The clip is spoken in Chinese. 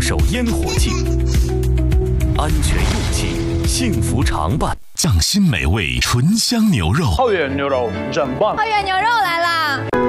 手烟火气，安全用气，幸福常伴。 匠心美味醇香牛肉， 浩远牛肉，整棒！ 浩远牛肉来啦！